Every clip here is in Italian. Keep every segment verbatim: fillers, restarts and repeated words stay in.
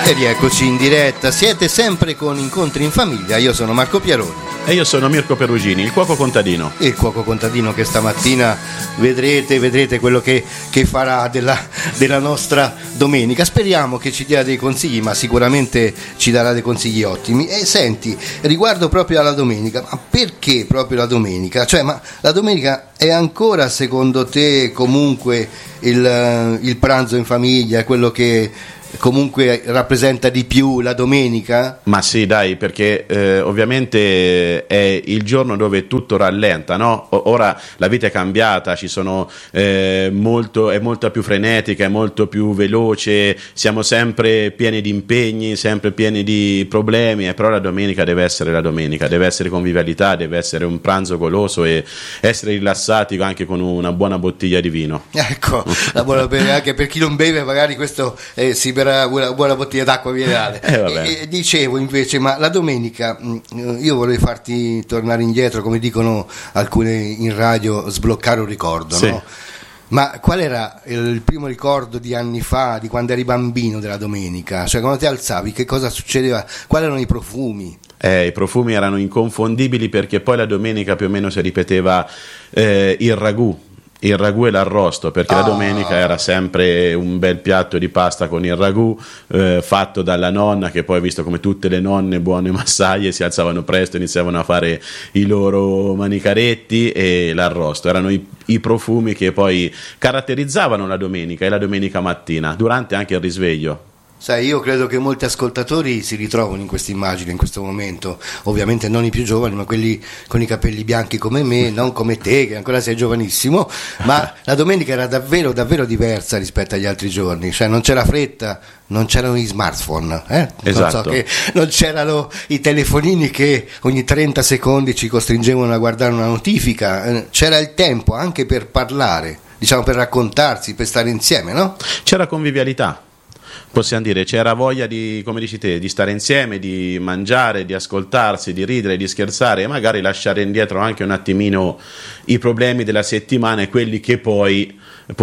E rieccoci in diretta, siete sempre con Incontri in Famiglia, io sono Marco Pieroni. E io sono Mirko Perugini, il cuoco contadino. Il cuoco contadino che stamattina vedrete, vedrete quello che, che farà della, della nostra domenica. Speriamo che ci dia dei consigli, ma sicuramente ci darà dei consigli ottimi. E senti, riguardo proprio alla domenica, ma perché proprio la domenica? Cioè, ma la domenica è ancora secondo te comunque il, il pranzo in famiglia, quello che comunque rappresenta di più la domenica? Ma sì, dai, perché eh, ovviamente è il giorno dove tutto rallenta, no? Ora la vita è cambiata, ci sono eh, molto, è molto più frenetica, è molto più veloce, siamo sempre pieni di impegni, sempre pieni di problemi, eh, però la domenica deve essere la domenica, deve essere convivialità, deve essere un pranzo goloso e essere rilassati anche con una buona bottiglia di vino. Ecco, la buona, anche per chi non beve magari questo eh, si berrà una buona bottiglia d'acqua minerale. Eh, e, e dicevo invece, ma la domenica io vorrei farti tornare indietro, come dicono alcuni in radio, sbloccare un ricordo, sì. No? Ma qual era il primo ricordo di anni fa, di quando eri bambino, della domenica? Cioè, quando ti alzavi, che cosa succedeva? Quali erano i profumi? Eh, i profumi erano inconfondibili, perché poi la domenica più o meno si ripeteva eh, il ragù. Il ragù e l'arrosto, perché ah. la domenica era sempre un bel piatto di pasta con il ragù eh, fatto dalla nonna, che poi, visto come tutte le nonne buone massaie, si alzavano presto, iniziavano a fare i loro manicaretti, e l'arrosto erano i, i profumi che poi caratterizzavano la domenica e la domenica mattina, durante anche il risveglio. Sai, io credo che molti ascoltatori si ritrovano in questa immagine, in questo momento, ovviamente non i più giovani, ma quelli con i capelli bianchi come me, non come te che ancora sei giovanissimo, ma la domenica era davvero davvero diversa rispetto agli altri giorni, cioè non c'era fretta, non c'erano gli smartphone, eh? Esatto. Non so, che non c'erano i telefonini che ogni trenta secondi ci costringevano a guardare una notifica, c'era il tempo anche per parlare, diciamo, per raccontarsi, per stare insieme, no? C'era convivialità. Possiamo dire, c'era voglia di, come dici te, di stare insieme, di mangiare, di ascoltarsi, di ridere, di scherzare, e magari lasciare indietro anche un attimino i problemi della settimana e quelli che poi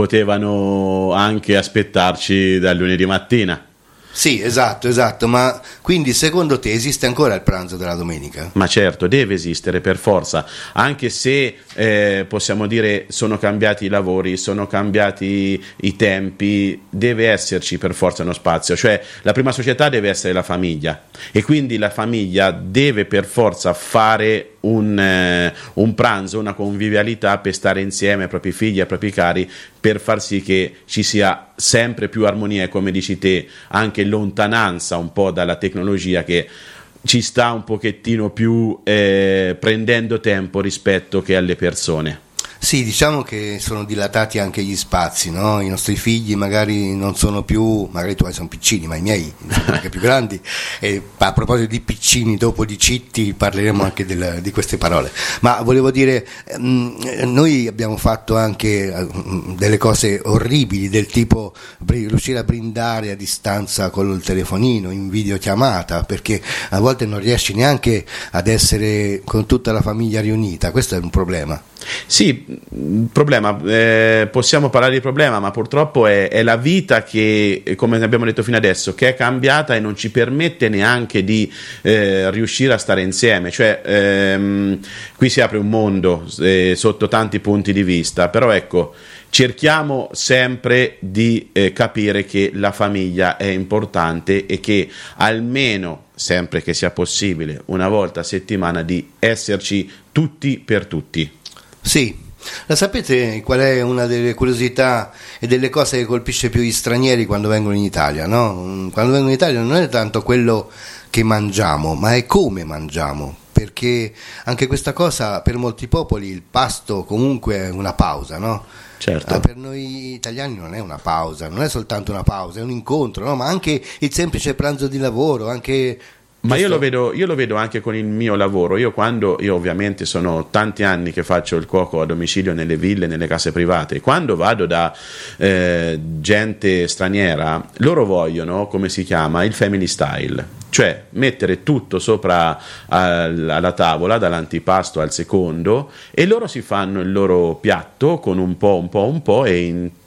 potevano anche aspettarci dal lunedì mattina. Sì, esatto, esatto, ma quindi secondo te esiste ancora il pranzo della domenica? Ma certo, deve esistere per forza, anche se eh, possiamo dire sono cambiati i lavori, sono cambiati i tempi, deve esserci per forza uno spazio, cioè la prima società deve essere la famiglia, e quindi la famiglia deve per forza fare un, eh, un pranzo, una convivialità per stare insieme ai propri figli, ai propri cari, per far sì che ci sia sempre più armonia e, come dici te, anche lontananza un po' dalla tecnologia che ci sta un pochettino più eh, prendendo tempo rispetto che alle persone. Sì, diciamo che sono dilatati anche gli spazi, no? I nostri figli magari non sono più, magari i tuoi sono piccini, ma i miei sono anche più grandi, e a proposito di piccini, dopo di citti parleremo anche del, di queste parole, ma volevo dire, mh, noi abbiamo fatto anche mh, delle cose orribili, del tipo br- riuscire a brindare a distanza col telefonino, in videochiamata, perché a volte non riesci neanche ad essere con tutta la famiglia riunita, questo è un problema. Sì, problema, eh, possiamo parlare di problema, ma purtroppo è, è la vita che, come abbiamo detto fino adesso, che è cambiata e non ci permette neanche di eh, riuscire a stare insieme, cioè ehm, qui si apre un mondo eh, sotto tanti punti di vista, però ecco, cerchiamo sempre di eh, capire che la famiglia è importante e che almeno, sempre che sia possibile, una volta a settimana di esserci tutti per tutti. Sì, la sapete qual è una delle curiosità e delle cose che colpisce più gli stranieri quando vengono in Italia, no? Quando vengono in Italia non è tanto quello che mangiamo, ma è come mangiamo, perché anche questa cosa per molti popoli, il pasto comunque è una pausa, no? Certo. Ah, per noi italiani non è una pausa, non è soltanto una pausa, è un incontro, no? Ma anche il semplice pranzo di lavoro, anche... Ma io lo, vedo, io lo vedo anche con il mio lavoro. Io quando, io ovviamente sono tanti anni che faccio il cuoco a domicilio nelle ville, nelle case private. Quando vado da eh, gente straniera, loro vogliono, come si chiama, il family style, cioè mettere tutto sopra al, alla tavola, dall'antipasto al secondo, e loro si fanno il loro piatto con un po', un po', un po', e in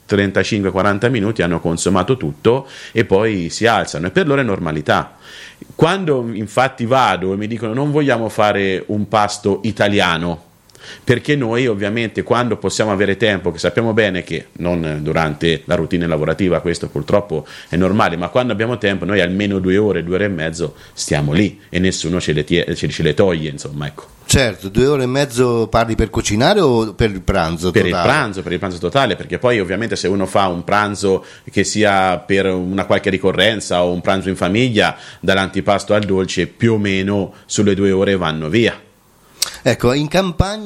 trentacinque quaranta minuti hanno consumato tutto e poi si alzano, e per loro è normalità. Quando infatti vado e mi dicono non vogliamo fare un pasto italiano, perché noi ovviamente quando possiamo avere tempo, che sappiamo bene che non durante la routine lavorativa, questo purtroppo è normale, ma quando abbiamo tempo noi almeno due ore, due ore e mezzo stiamo lì e nessuno ce le, tie- ce le toglie, insomma, ecco. Certo, due ore e mezzo parli per cucinare o per il pranzo per totale? il pranzo, per il pranzo totale, perché poi ovviamente se uno fa un pranzo che sia per una qualche ricorrenza o un pranzo in famiglia, dall'antipasto al dolce più o meno sulle due ore vanno via. Ecco, in campagna